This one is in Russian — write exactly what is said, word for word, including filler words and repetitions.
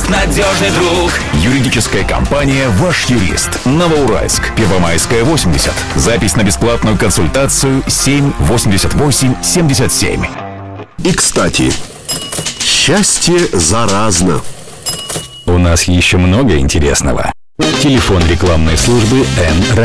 надежный друг. Юридическая компания «Ваш юрист». Новоуральск, Первомайская, восемьдесят. Запись на бесплатную консультацию семь восемьдесят восемь семьдесят семь. И, кстати, счастье заразно. У нас еще много интересного. Телефон рекламной службы Н.